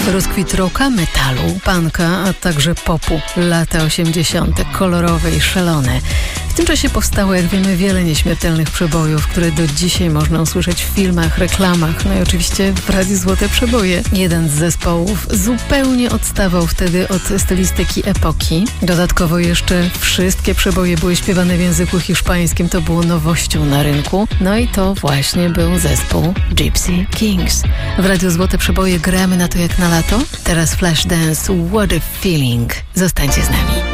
Rozkwit rocka, metalu, punka, a także popu. Lata 80. kolorowe i szalone. W tym czasie powstało, jak wiemy, wiele nieśmiertelnych przebojów, które do dzisiaj można usłyszeć w filmach, reklamach, no i oczywiście w Radiu Złote Przeboje. Jeden z zespołów zupełnie odstawał wtedy od stylistyki epoki. Dodatkowo jeszcze wszystkie przeboje były śpiewane w języku hiszpańskim, to było nowością na rynku. No i to właśnie był zespół Gypsy Kings. W Radiu Złote Przeboje gramy na to jak na lato. Teraz Flashdance, What a Feeling. Zostańcie z nami.